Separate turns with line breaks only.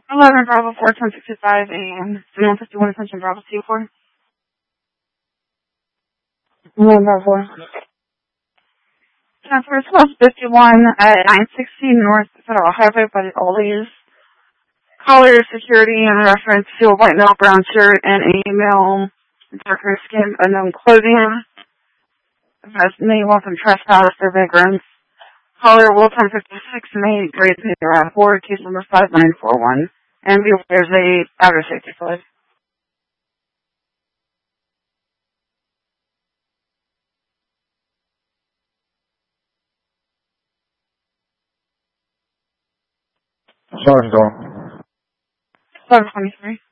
11 Bravo 4, 1065 a.m. 151 Ascension Bravo 2-4. 11 Bravo 4. Transfer 1251 at 916 North Federal Highway by the Ollies. Caller security in reference to a white male brown shirt and a male darker skin unknown clothing. Has may welcome trespass or vagrants. Caller will 1056 May grade 0 case number 5941. And there's a outer safety flag.
Sergeant.
723.